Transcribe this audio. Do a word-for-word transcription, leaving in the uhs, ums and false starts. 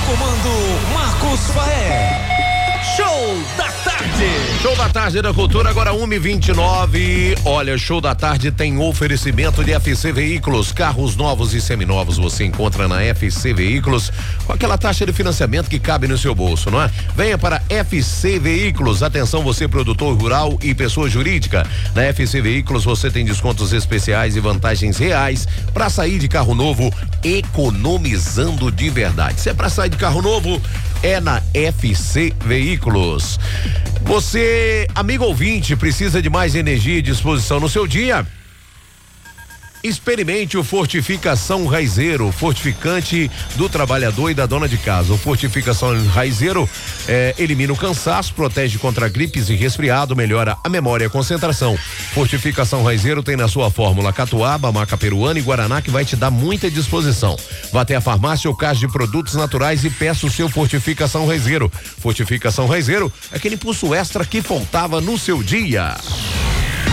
comando Marcos Faé. Show da tarde. Show da tarde da cultura, agora uma e vinte e nove. Olha, Show da tarde tem oferecimento de F C Veículos. Carros novos e seminovos você encontra na F C Veículos com aquela taxa de financiamento que cabe no seu bolso, não é? Venha para F C Veículos. Atenção, você produtor rural e pessoa jurídica. Na F C Veículos você tem descontos especiais e vantagens reais para sair de carro novo economizando de verdade. Se é para sair de carro novo, é na F C Veículos. Você, amigo ouvinte, precisa de mais energia e disposição no seu dia? Experimente o Fortificação Raizeiro, fortificante do trabalhador e da dona de casa. O Fortificação Raizeiro eh, elimina o cansaço, protege contra gripes e resfriado, melhora a memória e a concentração. Fortificação Raizeiro tem na sua fórmula catuaba, maca peruana e guaraná, que vai te dar muita disposição. Vá até a farmácia ou caixa de produtos naturais e peça o seu Fortificação Raizeiro. Fortificação Raizeiro, aquele impulso extra que faltava no seu dia.